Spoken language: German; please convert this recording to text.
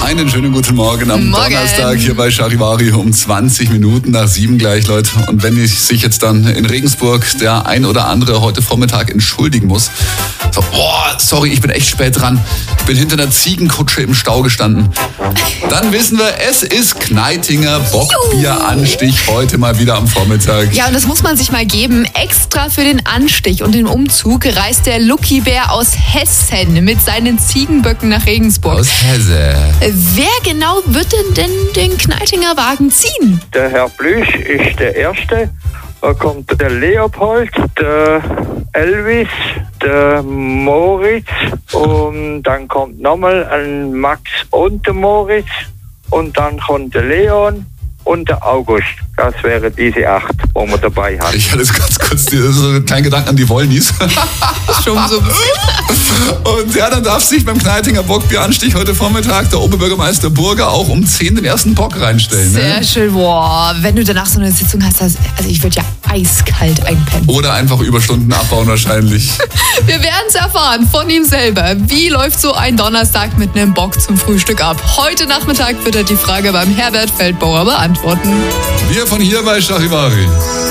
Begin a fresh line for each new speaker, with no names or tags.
Einen schönen guten Morgen am Donnerstag hier bei Charivari um 20 Minuten nach 7 gleich, Leute. Und wenn sich jetzt dann in Regensburg der ein oder andere heute Vormittag entschuldigen muss, so, sorry, ich bin echt spät dran. Ich bin hinter einer Ziegenkutsche im Stau gestanden. Dann wissen wir, es ist Kneitinger Bockbieranstich heute mal wieder am Vormittag.
Ja, und das muss man sich mal geben. Extra für den Anstich und den Umzug reist der Lucky Bär aus Hessen mit seinen Ziegenböcken nach Regensburg.
Aus Hesse.
Wer genau wird denn den Kneitinger Wagen ziehen?
Der Herr Blüsch ist der Erste. Da kommt der Leopold, der Elvis, der Moritz und dann kommt nochmal ein Max und der Moritz und dann kommt der Leon und der August. Das wären diese 8, wo wir dabei haben.
Ich hatte jetzt ganz kurz so einen kleinen Gedanken an die Wollnies.
Schon so.
Und ja, dann darf sich beim Kneitinger Bockbieranstich heute Vormittag der Oberbürgermeister Burger auch um 10 den ersten Bock reinstellen.
Sehr schön. Boah, wenn du danach so eine Sitzung hast, also ich würde ja eiskalt einpennen.
Oder einfach Überstunden abbauen wahrscheinlich.
Wir werden es erfahren von ihm selber. Wie läuft so ein Donnerstag mit einem Bock zum Frühstück ab? Heute Nachmittag wird er die Frage beim Herbert Feldbauer beantworten.
Wir von hier bei Charivari.